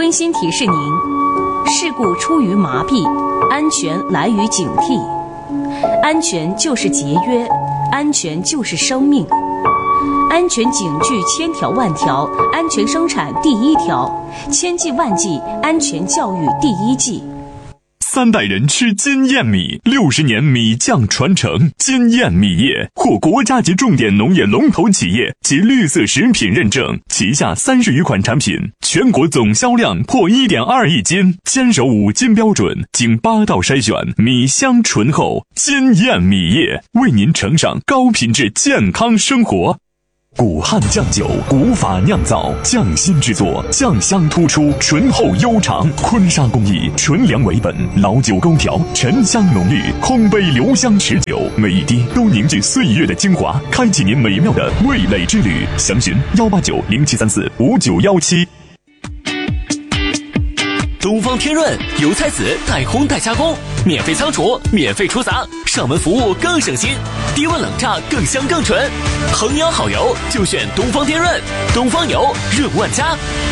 温馨提示您：事故出于麻痹，安全来于警惕。安全就是节约，安全就是生命。安全警句千条万条，安全生产第一条，千计万计，安全教育第一计。 3代人吃金燕米，60年米酱传承。金燕米业获国家级重点农业龙头企业及绿色食品认证，旗下30余款产品，全国总销量破1.2亿斤，坚守5金标准，经8道筛选，米香醇厚。金燕米业为您呈上高品质健康生活。古汉酱酒，古法酿造，匠心制作，酱香突出，醇厚悠长。坤沙工艺，纯粮为本，老酒勾调，沉香浓郁，空杯留香持久，每一滴都凝聚岁月的精华，开启您美妙的味蕾之旅。详询18907345917。 东方天润油菜籽带烘带加工，免费仓储，免费出杂，上门服务更省心，低温冷榨更香更纯。衡阳好油就选东方天润，东方油润万家。